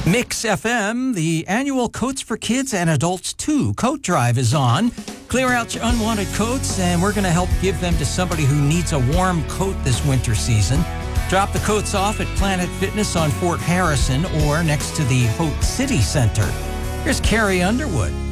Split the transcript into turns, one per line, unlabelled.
Mix FM, the annual Coats for Kids and Adults 2 coat drive is on. Clear out your unwanted coats, and we're going to help give them to somebody who needs a warm coat this winter season. Drop the coats off at Planet Fitness on Fort Harrison or next to the Haute City Center. Here's Carrie Underwood.